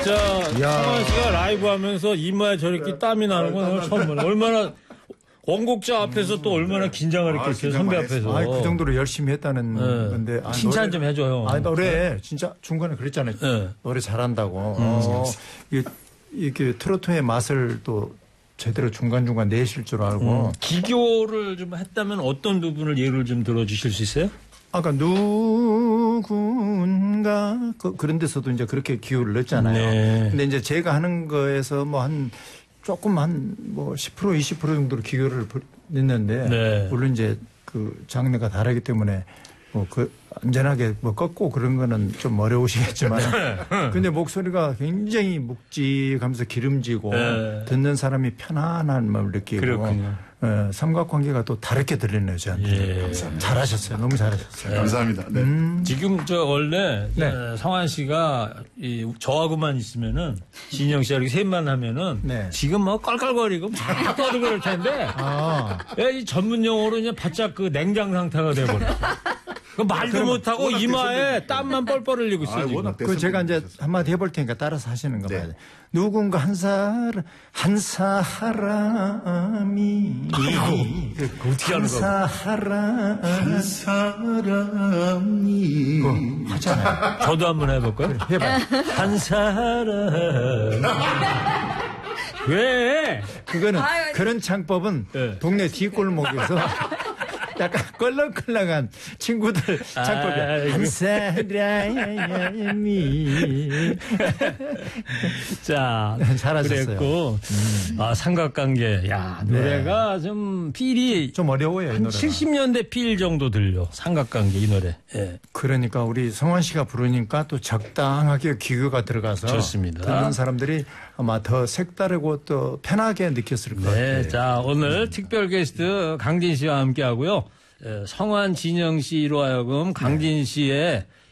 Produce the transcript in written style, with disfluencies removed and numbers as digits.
진짜 성환 씨가 라이브 하면서 이마에 저렇게 땀이 나는 건 오늘 처음 보네. 얼마나 원곡자 앞에서 또 얼마나 긴장을 했겠어요. 선배 앞에서. 그 정도로 열심히 했다는 건데. 칭찬 좀 해줘요. 노래 진짜 중간에 그랬잖아요. 노래 잘한다고. 이게 트로트의 맛을 또 제대로 중간중간 내실 줄 알고. 기교를 좀 했다면 어떤 부분을 예를 좀 들어주실 수 있어요? 아까 누군가 그런 데서도 이제 그렇게 기호를 넣었잖아요. 네. 근데 이제 제가 하는 거에서 뭐 조금 뭐 10% 20% 정도로 기교를 넣는데 네. 물론 이제 그 장르가 다르기 때문에 뭐 안전하게 뭐 꺾고 그런 거는 좀 어려우시겠지만 근데 목소리가 굉장히 묵직하면서 기름지고 듣는 사람이 편안한 마음을 느끼고 삼각관계가 또 다르게 들리네요, 저한테. 감사합니다. 잘하셨어요. 너무 잘하셨어요. 감사합니다. 네. 지금 원래 성환 씨가 저하고만 있으면은 진영 씨하고 셋만 하면은 지금 뭐 껄껄거리고 막 떠들고 그럴 텐데 이 전문 용어로 이제 바짝 그 냉장 상태가 돼버렸어. 말도 못하고 이마에 땀만 뻘뻘 흘리고 있어요. 그 제가 이제 한마디 해볼 테니까 따라서 하시는 거 봐야 돼. 누군가 한 사람이 어떻게 하는 거야? 한 사람이 하잖아요. 저도 한번 해볼까요? 해봐요. 한 사람. 왜? 그거는 그런 창법은 동네 뒷골목에서 약간 껄렁껄렁한 친구들 창법이야. 한 사람이. 자, 잘하셨어요. 그랬고, 삼각관계. 야, 노래가 좀 필이. 좀 어려워요, 이 노래가. 70년대 필 정도 들려. 삼각관계, 이 노래. 예. 그러니까 우리 성환 씨가 부르니까 또 적당하게 기교가 들어가서. 좋습니다. 듣는 사람들이 아마 더 색다르고 또 편하게 느꼈을 것 같아요. 자, 오늘 특별 게스트 강진 씨와 함께 하고요. 성환 진영 씨로 하여금 강진 씨의